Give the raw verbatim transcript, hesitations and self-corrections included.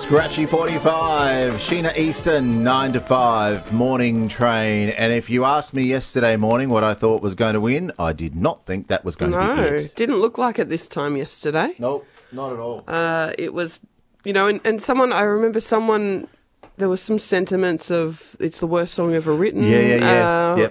Scratchy forty-five, Sheena Easton, nine to five, morning train. And if you asked me yesterday morning what I thought was going to win, I did not think that was going no, to be it. Didn't look like it this time yesterday. Nope, not at all. Uh, it was, you know, and, and someone, I remember someone, there was some sentiments of it's the worst song ever written. Yeah, yeah, yeah. Uh, yep.